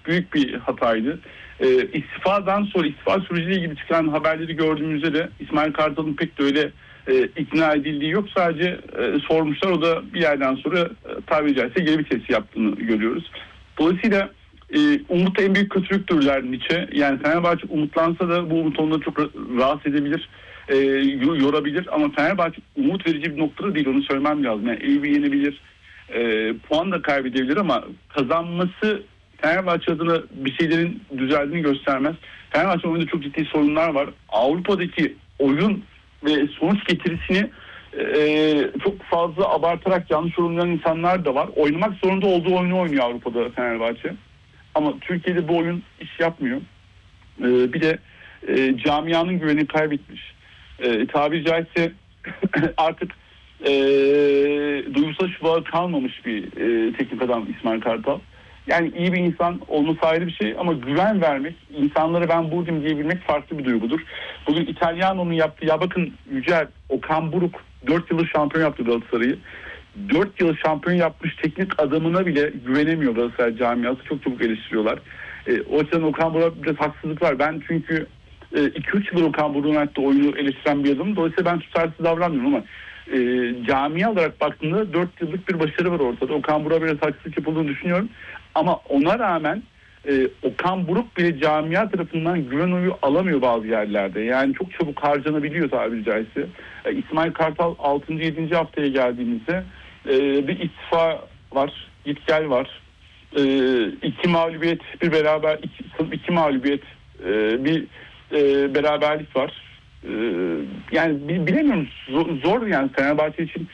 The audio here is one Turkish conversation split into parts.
büyük bir hataydı. İstifadan sonra istifa süreciyle ilgili çıkan haberleri gördüğümüzde de İsmail Kartal'ın pek de öyle ikna edildiği yok. Sadece sormuşlar, o da bir yerden sonra tabiri caizse geri vites yaptığını görüyoruz. Dolayısıyla umut en büyük kötülüktür Nietzsche. Yani Fenerbahçe umutlansa da bu umut onları çok rahatsız edebilir, yorabilir. Ama Fenerbahçe umut verici bir noktada değil, onu söylemem lazım. Yani Eyüp'ü yenebilir, puan da kaybedebilir ama kazanması Fenerbahçe adına bir şeylerin düzeldiğini göstermez. Fenerbahçe oyunda çok ciddi sorunlar var. Avrupa'daki oyun ve sonuç getirisini çok fazla abartarak yanlış yorumlayan insanlar da var. Oynamak zorunda olduğu oyunu oynuyor Avrupa'da Fenerbahçe. Ama Türkiye'de bu oyun iş yapmıyor. Bir de camianın güveni kaybetmiş. Tabiri caizse artık duygusal şubağı kalmamış bir teknik adam İsmail Kartal. Yani iyi bir insan olması ayrı bir şey ama güven vermek, insanlara ben buradayım diyebilmek farklı bir duygudur. Bugün İtalyano'nun yaptığı, ya bakın Yücel, Okan Buruk 4 yıldır şampiyon yaptı Galatasaray'ı. 4 yıl şampiyon yapmış teknik adamına bile güvenemiyor Galatasaray camiası. Çok çabuk eleştiriyorlar. O açıdan Okan Buruk'a biraz haksızlık var. Ben çünkü 2-3 yıldır Okan Buruk'un hatta oyunu eleştiren bir adamım. Dolayısıyla ben tutarsız davranmıyorum ama camia olarak baktığında 4 yıllık bir başarı var ortada. Okan Buruk'a biraz haksızlık yapıldığını düşünüyorum. Ama ona rağmen Okan Buruk bile camia tarafından güven oyu alamıyor bazı yerlerde. Yani çok çabuk harcanabiliyor tabiri caizse. İsmail Kartal 6. 7. haftaya geldiğimizde bir istifa var, git gel var. 2 mağlubiyet, bir beraber, 2 mağlubiyet, bir beraberlik var. Yani bilemiyorum, zor yani Fenerbahçe için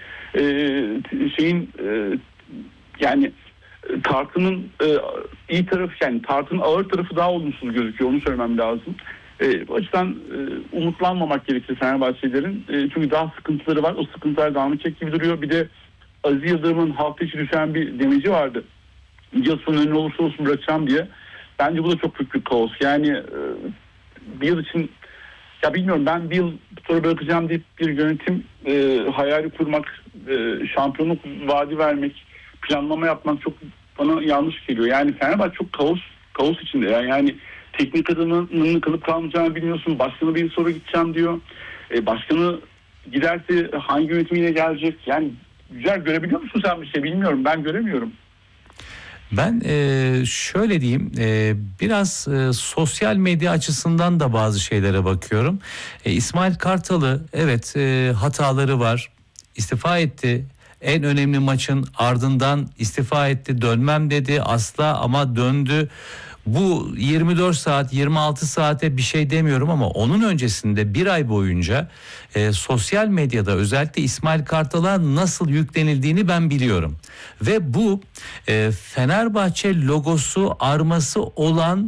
yani tartının iyi tarafı, yani tartının ağır tarafı daha olumsuz gözüküyor, onu söylemem lazım. O açıdan umutlanmamak gerekir Fenerbahçelilerin. Çünkü daha sıkıntıları var. O sıkıntılar devam edecek gibi duruyor. Bir de Aziz Yıldırım'ın hafta içi düşen bir demeci vardı. Yıl sonu ne olursa olsun bırakacağım diye. Bence bu da çok büyük bir kaos. Yani bir yıl için, ya bilmiyorum, ben bir yıl sonra bırakacağım deyip bir yönetim hayali kurmak, şampiyonluk vaadi vermek, planlama yapmak çok bana yanlış geliyor. Yani Fenerbahçe çok kaos içinde. Yani teknik adamının kalıp kalmayacağını bilmiyorsun. Başkanı bir yıl sonra gideceğim diyor. Başkanı giderse hangi yönetimiyle gelecek? Yani güzel, görebiliyor musun sen bir şey? Bilmiyorum. Ben göremiyorum. Ben şöyle diyeyim, biraz sosyal medya açısından da bazı şeylere bakıyorum. İsmail Kartal'ı, evet, hataları var, istifa etti. En önemli maçın ardından istifa etti, dönmem dedi asla, ama döndü. Bu 24 saat 26 saate bir şey demiyorum ama onun öncesinde bir ay boyunca sosyal medyada özellikle İsmail Kartal'a nasıl yüklenildiğini ben biliyorum. Ve bu Fenerbahçe logosu, arması olan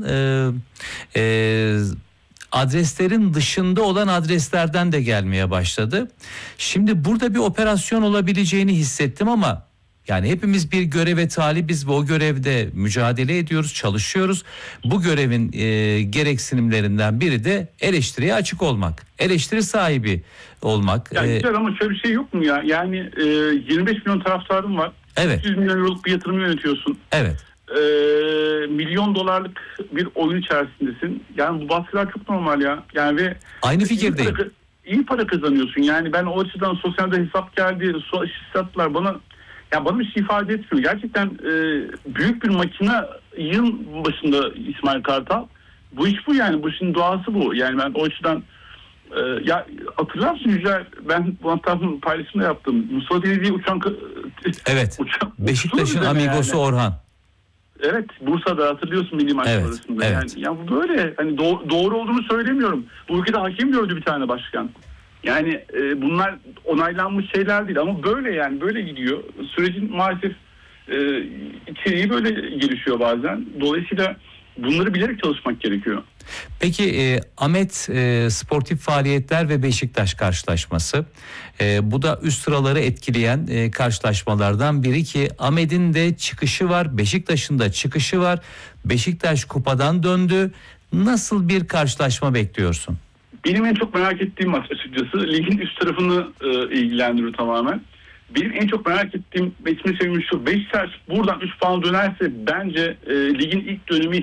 adreslerin dışında olan adreslerden de gelmeye başladı. Şimdi burada bir operasyon olabileceğini hissettim ama yani hepimiz bir göreve talibiz ve o görevde mücadele ediyoruz, çalışıyoruz. Bu görevin gereksinimlerinden biri de eleştiriye açık olmak, eleştiri sahibi olmak. Yani güzel ama şöyle bir şey yok mu ya? Yani 25 milyon taraftarın var. Evet. 100 milyon euroluk bir yatırım yönetiyorsun. Evet. Milyon dolarlık bir oyun içerisindesin. Yani bu baskılar çok normal ya. Yani ve aynı fikirdeyim. İyi para kazanıyorsun. Yani ben o açıdan sosyalde hesap geldi, sattılar bana. Ya bana bir şey ifade etmiyor. Gerçekten büyük bir makinenin başında İsmail Kartal. Bu iş bu yani. Bu işin doğası bu. Yani ben o açıdan ya hatırlar mısın Yücel? Ben bu hatta paylaşımda yaptım. Mustafa Denizli'ye uçan evet. Beşiktaş'ın amigosu yani. Orhan. Evet, Bursa'da hatırlıyorsun milli maç arasında. Evet. Yani ya bu böyle hani doğru olduğunu söylemiyorum. Bu ülkede hakem gördü bir tane başkan. Yani bunlar onaylanmış şeyler değil ama böyle, yani böyle gidiyor. Sürecin maalesef içeriği böyle gelişiyor bazen. Dolayısıyla bunları bilerek çalışmak gerekiyor. Peki Ahmet, sportif faaliyetler ve Beşiktaş karşılaşması. Bu da üst sıraları etkileyen karşılaşmalardan biri ki Ahmet'in de çıkışı var, Beşiktaş'ın da çıkışı var. Beşiktaş kupadan döndü. Nasıl bir karşılaşma bekliyorsun? Benim en çok merak ettiğim maç açıkçası. Ligin üst tarafını ilgilendiriyor tamamen. Benim en çok merak ettiğim ve içime sevmiş şu: Beşiktaş buradan 3 puan dönerse bence ligin ilk dönemi